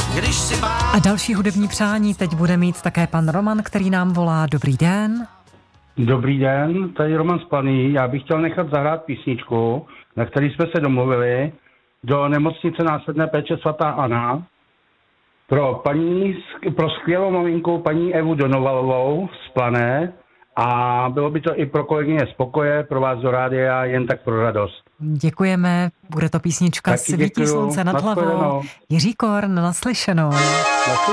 A další hudební přání teď bude mít také pan Roman, který nám volá. Dobrý den. Dobrý den, tady Roman Splaný. Já bych chtěl nechat zahrát písničku, na který jsme se domluvili, do nemocnice následné péče svatá Anna, pro skvělou maminku paní Evu Donovalovou z Plané, a bylo by to i pro kolegyně z pokoje, pro vás do rádia, jen tak pro radost. Děkujeme, bude to písnička Taky Svítí děkuju. slunce nad hlavou. Jiří Korn, naslyšenou.